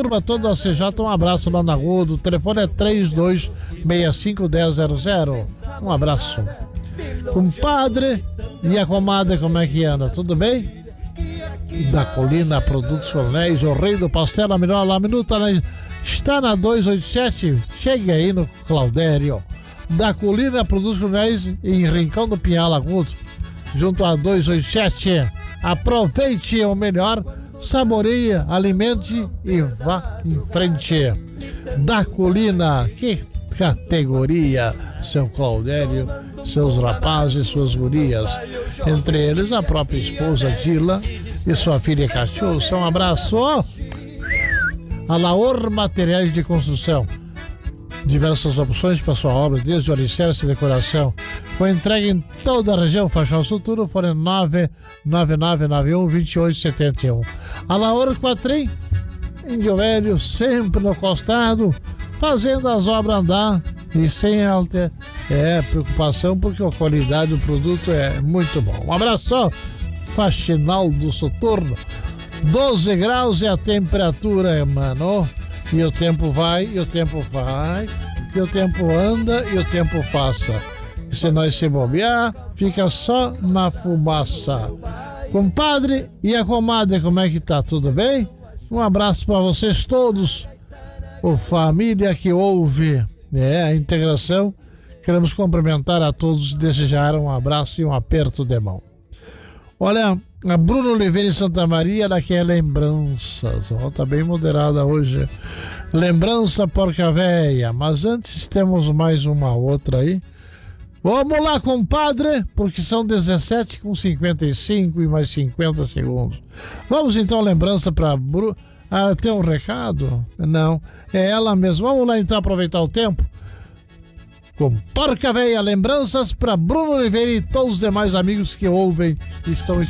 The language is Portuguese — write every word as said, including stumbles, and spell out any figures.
turma toda da C J, um abraço lá na rua. O telefone é três dois seis cinco um zero zero zero. Um abraço. Compadre e a comadre, como é que anda? Tudo bem? Da Colina Produtos Coronéis, o rei do pastel, a melhor lá minuta, né? Está na duzentos e oitenta e sete. Chegue aí no Claudério. Da Colina Produtos Coronéis, em Rincão do Pinhal Agudo, junto a duzentos e oitenta e sete. Aproveite o melhor, saboreie, alimente e vá em frente. Da Colina, que categoria, seu Claudério, seus rapazes, suas gurias, entre eles a própria esposa Dila e sua filha Cachorro. Um abraço. A Laor Materiais de Construção, diversas opções para sua obra, desde o alicerce e decoração, com entrega em toda a região. Faixa Futuro, fone nove nove nove nove um dois oito sete um. A Laor Quatrim, Índio Velho, sempre no costado, fazendo as obras andar e sem alter, é, preocupação, porque a qualidade do produto é muito bom. Um abraço, Faxinal do Soturno. doze graus é a temperatura, mano. E o tempo vai, e o tempo vai, e o tempo anda, e o tempo passa. E se nós se bobear, fica só na fumaça. Compadre e a comadre, como é que tá? Tudo bem? Um abraço para vocês todos. O família que ouve, é, a integração. Queremos cumprimentar a todos, desejar um abraço e um aperto de mão. Olha, a Bruno Oliveira em Santa Maria, daqui é lembranças. Ó, tá bem moderada hoje. Lembrança Porca Véia. Mas antes temos mais uma outra aí. Vamos lá, compadre, porque são dezessete com cinquenta e cinco e mais cinquenta segundos. Vamos então, lembrança para Bruno. Ah, tem um recado? Não, é ela mesma. Vamos lá então aproveitar o tempo. Com Porca Véia, lembranças para Bruno Oliveira e todos os demais amigos que ouvem e estão